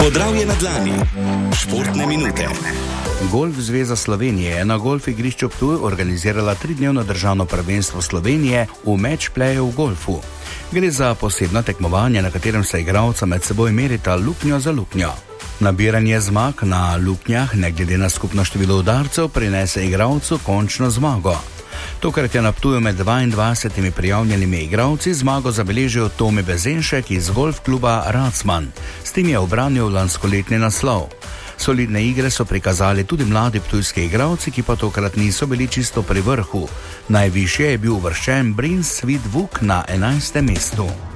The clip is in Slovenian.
Podravje na dlani. Športne minute. Golf Zveza Slovenije je na golf igrišču Ptuj organizirala 3-dnevno državno prvenstvo Slovenije v matchplayu v golfu. Gre za posebno tekmovanje, na katerem se igralca med seboj merita luknjo za luknjo. Nabiranje zmag na luknjah, ne glede na skupno število udarcev, prinese igralcu končno zmago. Tokrat je na Ptuju med 22 prijavljenimi igralci zmago zabeležil Tomi Bezenšek iz golf kluba Racman. S tem je ubranil lanskoletni naslov. Solidne igre so prikazali tudi mladi ptujski igralci, ki pa tokrat niso bili čisto pri vrhu. Najvišje je bil uvrščen Brins Sweet Vuk na 11. mestu.